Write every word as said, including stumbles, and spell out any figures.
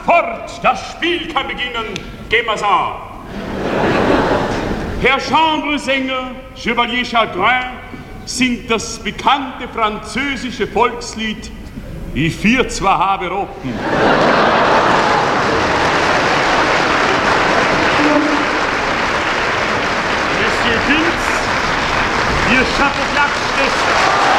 fort, das Spiel kann beginnen. Gehen wir's an. Herr Chambresänger, Chevalier Chagrin, singt das bekannte französische Volkslied Ich vier zwar habe Rotten. Monsieur Günz, Ihr Chapeau-Platz ist